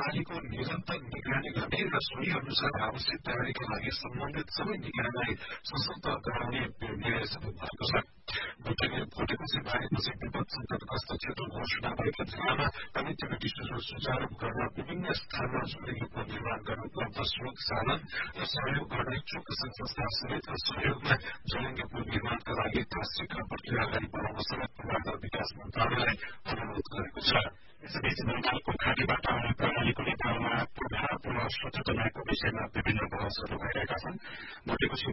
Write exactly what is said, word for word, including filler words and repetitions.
प्रणालीको निरन्तर निगरानी गर्ने र सोही अनुसार आवश्यक तयारीका लागि सम्बन्धित सबै निकायलाई सशक्त गराउने निर्देश भएको छ। भुटेपछि बाढीपछि विपद संकटग्रस्त क्षेत्र घोषणा भएका जिल्लामा कनेक्टिभिटी सुचारू गर्न विभिन्न स्थानमा जोडिने पुल निर्माण गर्न उपलब्ध स्रोत साधन र सहयोग गर्न इच्छुक संघ संस्था समेतको सहयोगमा जोडिने पुल निर्माणका लागि शीघ्र प्रक्रिया अगाडि बढाउन समेत पूर्वाधार विकास मन्त्रालयलाई अनुरोध गरेको छ। यसैबीच बंगालको खाडीबाट आउने प्रणालीको नेपालमा पूर्वाधार पुनः सचेतनाको विषयमा विभिन्न बहसहरू भइरहेका छन्। भोटेपछि